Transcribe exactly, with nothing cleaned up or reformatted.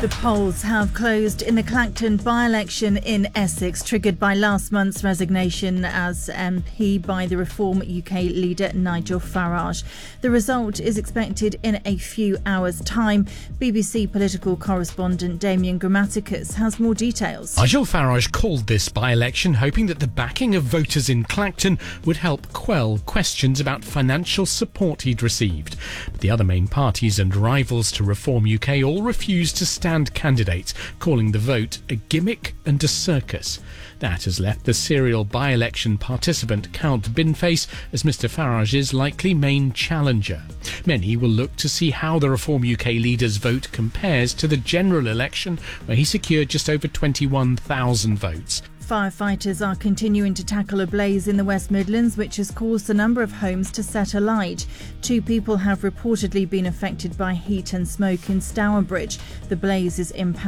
The polls have closed in the Clacton by-election in Essex, triggered by last month's resignation as M P by the Reform U K leader Nigel Farage. The result is expected in a few hours' time. B B C political correspondent Damien Grammaticus has more details. Nigel Farage called this by-election hoping that the backing of voters in Clacton would help quell questions about financial support he'd received. But the other main parties and rivals to Reform U K all refused to stand candidates, calling the vote a gimmick and a circus. That has left the serial by-election participant Count Binface as Mister Farage's likely main challenger. Many will look to see how the Reform U K leader's vote compares to the general election, where he secured just over twenty-one thousand votes. Firefighters are continuing to tackle a blaze in the West Midlands, which has caused a number of homes to set alight. Two people have reportedly been affected by heat and smoke in Stourbridge. The blaze is impacting